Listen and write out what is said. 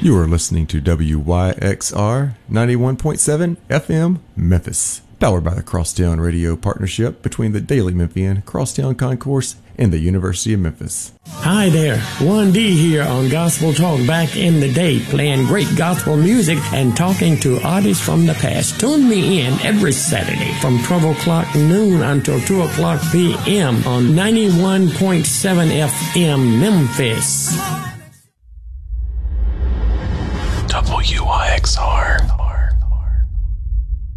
You are listening to WYXR 91.7 FM Memphis, powered by the Crosstown Radio Partnership between the Daily Memphian, Crosstown Concourse, and the University of Memphis. Hi there, 1D here on Gospel Talk back in the day, playing great gospel music and talking to artists from the past. Tune me in every Saturday from 12 o'clock noon until 2 o'clock p.m. on 91.7 FM Memphis.